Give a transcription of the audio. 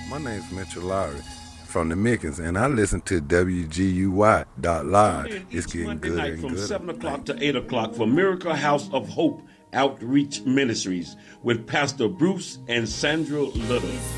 My name's Mitchell Lowry from the Mickens, and I listen to WGUY.live. It's getting Monday good night and from good. 7 o'clock to 8 o'clock for Miracle House of Hope Outreach Ministries with Pastor Bruce and Sandra Little.